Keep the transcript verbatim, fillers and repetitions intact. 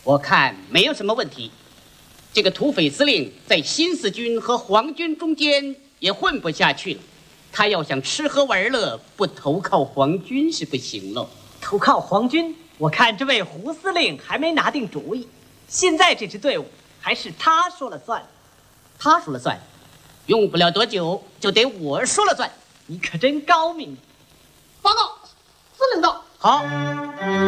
我看没有什么问题。这个土匪司令在新四军和皇军中间也混不下去了，他要想吃喝玩乐，不投靠皇军是不行喽。 投靠皇军，我看这位胡司令还没拿定主意。现在这支队伍还是他说了算。 他说了算，用不了多久就得我说了算。 你可真高明。 报告，司令到。 好。